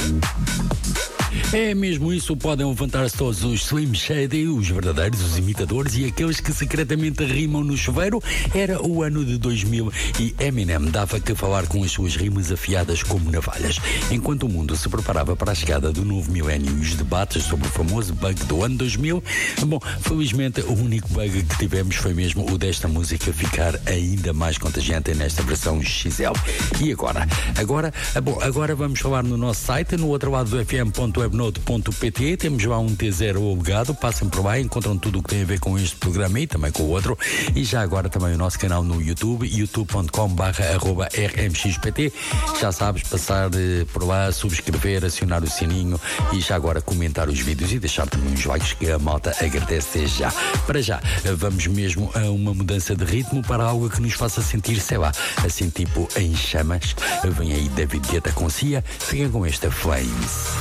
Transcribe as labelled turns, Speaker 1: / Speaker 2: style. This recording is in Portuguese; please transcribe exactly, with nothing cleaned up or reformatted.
Speaker 1: É mesmo isso, podem levantar-se todos os Slim Shady, os verdadeiros, os imitadores e aqueles que secretamente rimam no chuveiro. Era o ano de dois mil e Eminem dava que falar com as suas rimas afiadas como navalhas. Enquanto o mundo se preparava para a chegada do novo milénio e os debates sobre o famoso bug do ano dois mil, bom, felizmente o único bug que tivemos foi mesmo o desta música ficar ainda mais contagiante nesta versão X L. E agora? Agora, bom, agora vamos falar no nosso site, no outro lado do f m ponto webnote ponto p t. Temos lá um T zero alugado, passem por lá, encontram tudo o que tem a ver com este programa e também com o outro. E já agora também o nosso canal no YouTube, youtube ponto com barra arroba r m x p t. Já sabes, passar por lá, subscrever, acionar o sininho e já agora comentar os vídeos e deixar também uns likes que a malta agradece já. Para já, vamos mesmo a uma mudança de ritmo para algo que nos faça sentir, sei lá, assim tipo em chamas. Vem aí David Guetta com Cia, fiquem com esta Flames.